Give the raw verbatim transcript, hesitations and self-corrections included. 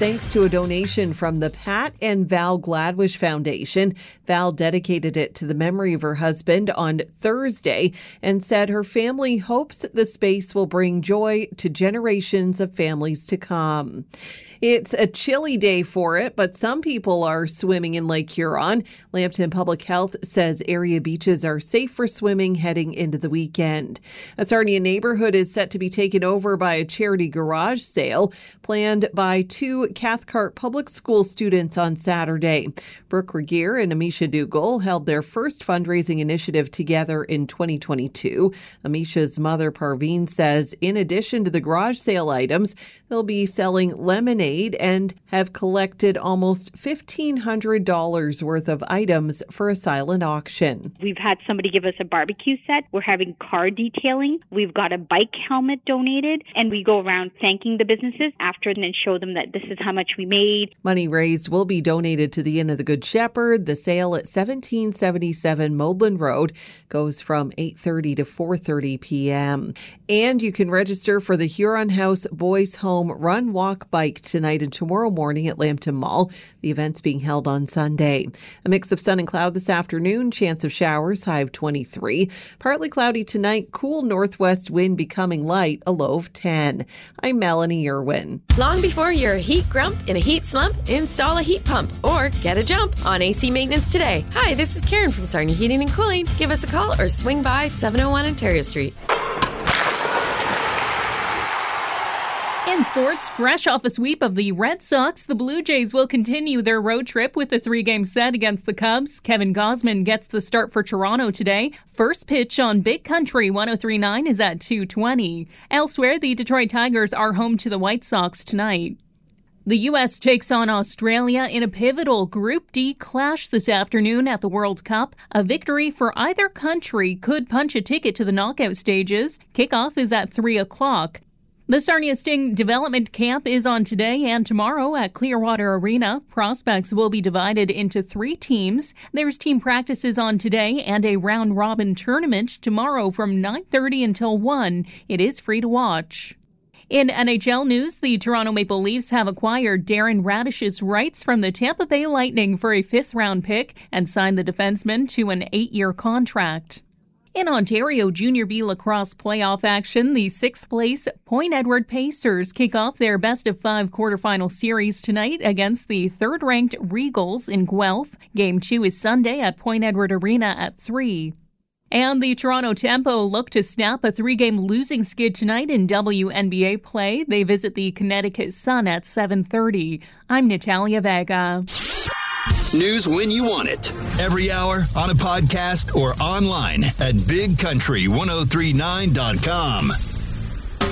thanks to a donation from the Pat and Val Gladwish Foundation. Val dedicated it to the memory of her husband on Thursday and said her family hopes the space will bring joy to generations of families to come. It's a chilly day for it, but some people are swimming in Lake Huron. Lambton Public Health says area beaches are safe for swimming heading into the weekend. A Sarnia neighborhood is set to be taken over by a charity garage sale planned by two Cathcart Public School students on Saturday. Brooke Regier and Amisha Dougal held their first fundraising initiative together in twenty twenty-two. Amisha's mother, Parveen, says in addition to the garage sale items, they'll be selling lemonade and have collected almost fifteen hundred dollars worth of items for a silent auction. We've had somebody give us a barbecue set. We're having car detailing. We've got a bike helmet donated, and we go around thanking the businesses after and then show them that this is how much we made. Money raised will be donated to the Inn of the Good Shepherd. The sale at seventeen seventy-seven Moldland Road goes from eight thirty to four thirty p.m. And you can register for the Huron House Boys Home Run Walk Bike tonight and tomorrow morning at Lambton Mall. The event's being held on Sunday. A mix of sun and cloud this afternoon, chance of showers, high of twenty-three. Partly cloudy tonight, cool northwest wind becoming light, a low of ten. I'm Melanie Irwin. Long before you're a heat grump in a heat slump, install a heat pump or get a jump on A C maintenance today. Hi, this is Karen from Sarnia Heating and Cooling. Give us a call or swing by seven oh one Ontario Street. In sports, fresh off a sweep of the Red Sox, the Blue Jays will continue their road trip with a three-game set against the Cubs. Kevin Gausman gets the start for Toronto today. First pitch on Big Country one oh three point nine is at two twenty. Elsewhere, the Detroit Tigers are home to the White Sox tonight. The U S takes on Australia in a pivotal Group D clash this afternoon at the World Cup. A victory for either country could punch a ticket to the knockout stages. Kickoff is at three o'clock. The Sarnia Sting Development Camp is on today and tomorrow at Clearwater Arena. Prospects will be divided into three teams. There's team practices on today and a round-robin tournament tomorrow from nine thirty until one. It is free to watch. In N H L news, the Toronto Maple Leafs have acquired Darren Radish's rights from the Tampa Bay Lightning for a fifth-round pick and signed the defenseman to an eight-year contract. In Ontario Junior B lacrosse playoff action, the sixth-place Point Edward Pacers kick off their best-of-five quarterfinal series tonight against the third-ranked Regals in Guelph. Game two is Sunday at Point Edward Arena at three. And the Toronto Tempo look to snap a three-game losing skid tonight in W N B A play. They visit the Connecticut Sun at seven thirty. I'm Natalia Vega. News when you want it. Every hour, on a podcast, or online at big country ten thirty-nine dot com.